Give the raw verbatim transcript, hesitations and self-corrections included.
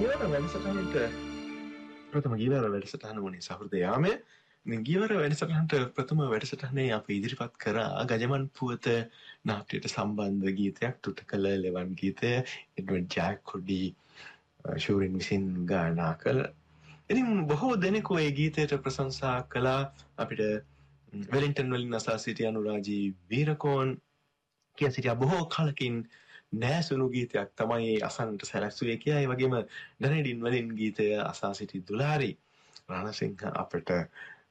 ගියවර වැඩසටහනට ප්‍රථම ගියවර වැඩසටහන වුණේ සහෘදයාමය. ඉතින් ගියවර වැඩසටහනට ප්‍රථම වැඩසටහනේ අපි ඉදිරිපත් කරා ගජමන් පුවත නාට්‍යයට සම්බන්ධ ගීතයක් තුටකල ලෙවන් ගීතය එඩ්වඩ් ජැකොඩි ෂූරින් විසින් ගායනා කළ. ඉතින් බොහෝ දෙනෙකු ඒ ගීතයට ප්‍රශංසා කළා. අපිට වෙලින්ටන් වලින් අසා සිටි අනුරාජී වීරකෝන් කිය සිටියා බොහෝ කලකින් නෑසුණු ගීතයක් තමයි අසන්නට සැලැස්සුවේ කියලා. ඒ වගේම ඩනෙඩින් වලින් ගීතය අසා සිටි දුලාරි රණසිංහ අපට